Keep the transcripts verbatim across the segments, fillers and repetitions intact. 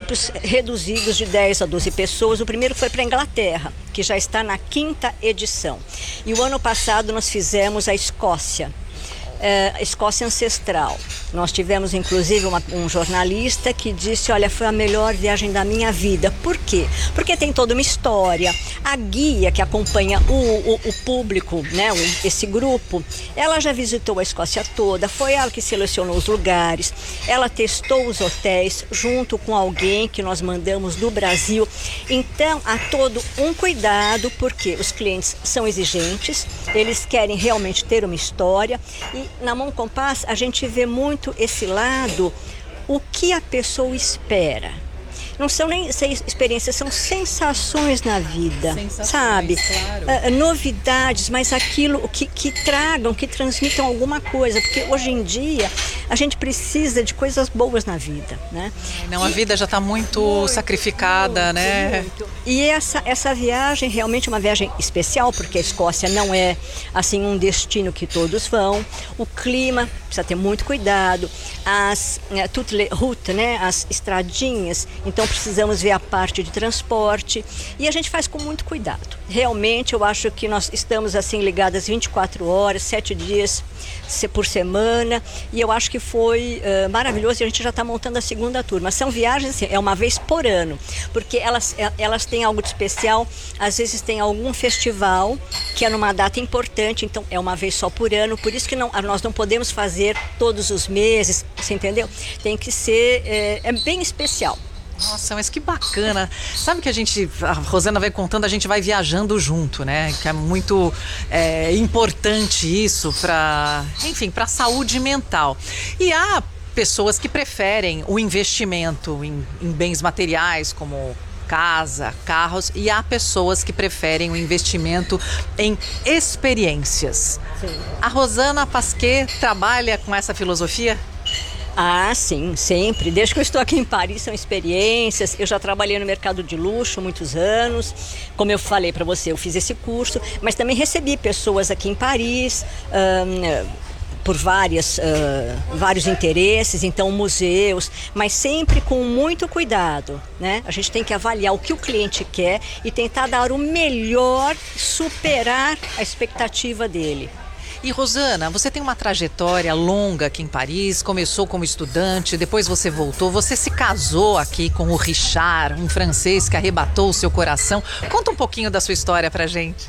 grupos reduzidos de dez a doze pessoas. O primeiro foi para a Inglaterra, que já está na quinta edição. E o ano passado nós fizemos a Escócia. Uh, Escócia Ancestral. Nós tivemos inclusive uma, um jornalista que disse, olha, foi a melhor viagem da minha vida. Por quê? Porque tem toda uma história. A guia que acompanha o, o, o público, né, o, esse grupo, ela já visitou a Escócia toda, foi ela que selecionou os lugares, ela testou os hotéis junto com alguém que nós mandamos do Brasil. Então há todo um cuidado, porque os clientes são exigentes, eles querem realmente ter uma história. E na Mon Compass a gente vê muito esse lado, o que a pessoa espera. Não são nem experiências, são sensações na vida, sensações, sabe? Claro. Uh, novidades, mas aquilo que, que tragam, que transmitam alguma coisa, porque hoje em dia a gente precisa de coisas boas na vida, né? Não, a vida já está muito, muito sacrificada, muito, né? Muito. E essa, essa viagem realmente é uma viagem especial, porque a Escócia não é assim um destino que todos vão. O clima precisa ter muito cuidado, as toutes les routes, né? As estradinhas, então precisamos ver a parte de transporte e a gente faz com muito cuidado. Realmente eu acho que nós estamos assim ligadas vinte e quatro horas, sete dias por semana, e eu acho que foi uh, maravilhoso, e a gente já está montando a segunda turma. São viagens, assim, é uma vez por ano, porque elas, elas têm algo de especial. Às vezes tem algum festival que é numa data importante, então é uma vez só por ano, por isso que não, nós não podemos fazer todos os meses, você entendeu? Tem que ser, é, é bem especial. Nossa, mas que bacana. Sabe que a gente, a Rosana vai contando, a gente vai viajando junto, né? Que é muito é, importante isso para, enfim, para a saúde mental. E há pessoas que preferem o investimento em, em bens materiais, como casa, carros, e há pessoas que preferem o investimento em experiências. Sim. A Rosana Pasquet trabalha com essa filosofia? Ah, sim, sempre. Desde que eu estou aqui em Paris, são experiências. Eu já trabalhei no mercado de luxo muitos anos. Como eu falei para você, eu fiz esse curso, mas também recebi pessoas aqui em Paris, um, por várias, uh, vários interesses, então museus, mas sempre com muito cuidado, né? A gente tem que avaliar o que o cliente quer e tentar dar o melhor, superar a expectativa dele. E Rosana, você tem uma trajetória longa aqui em Paris, começou como estudante, depois você voltou, você se casou aqui com o Richard, um francês que arrebatou o seu coração. Conta um pouquinho da sua história pra gente.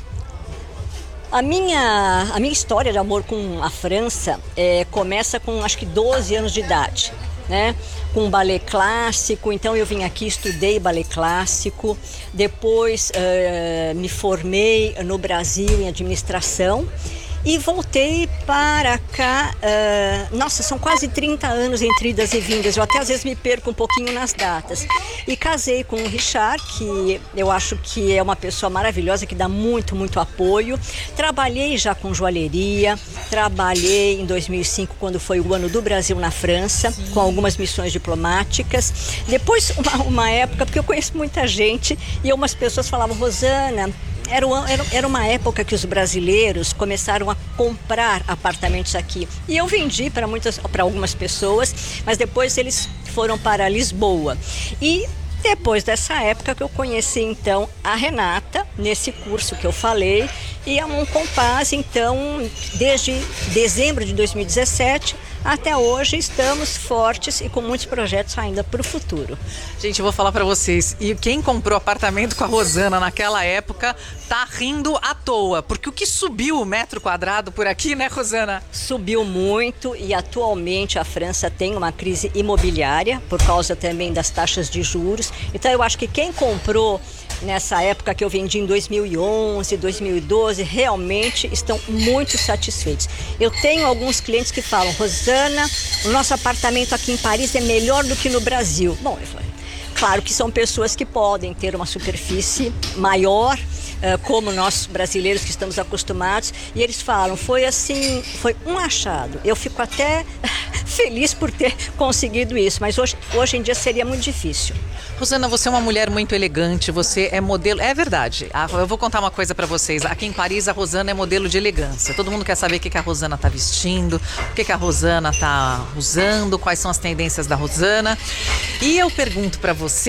A minha, a minha história de amor com a França é, começa com acho que doze anos de idade, né? Com balé clássico, então eu vim aqui, estudei balé clássico, depois uh, me formei no Brasil em administração. E voltei para cá, uh, nossa, são quase trinta anos entre idas e vindas, eu até às vezes me perco um pouquinho nas datas. E casei com o Richard, que eu acho que é uma pessoa maravilhosa, que dá muito, muito apoio. Trabalhei já com joalheria, trabalhei em dois mil e cinco, quando foi o ano do Brasil na França, sim, com algumas missões diplomáticas. Depois, uma, uma época, porque eu conheço muita gente, e algumas pessoas falavam, Rosana, Era, era uma época que os brasileiros começaram a comprar apartamentos aqui. E eu vendi para muitas, para algumas pessoas, mas depois eles foram para Lisboa. E depois dessa época que eu conheci então a Renata, nesse curso que eu falei, e a Mon Compass, então, desde dezembro de dois mil e dezessete até hoje estamos fortes e com muitos projetos ainda para o futuro. Gente, eu vou falar para vocês, e quem comprou apartamento com a Rosana naquela época tá rindo à toa, porque o que subiu o metro quadrado por aqui, né, Rosana? Subiu muito, e atualmente a França tem uma crise imobiliária por causa também das taxas de juros. Então eu acho que quem comprou nessa época que eu vendi em dois mil e onze, dois mil e doze, realmente estão muito satisfeitos. Eu tenho alguns clientes que falam, Rosana, o nosso apartamento aqui em Paris é melhor do que no Brasil. Bom, eu falei, claro que são pessoas que podem ter uma superfície maior, como nós brasileiros que estamos acostumados, e eles falam, foi assim, foi um achado. Eu fico até feliz por ter conseguido isso, mas hoje, hoje em dia seria muito difícil. Rosana, você é uma mulher muito elegante, você é modelo, é verdade, eu vou contar uma coisa pra vocês, aqui em Paris a Rosana é modelo de elegância, todo mundo quer saber o que a Rosana tá vestindo, o que a Rosana tá usando, quais são as tendências da Rosana, e eu pergunto pra você,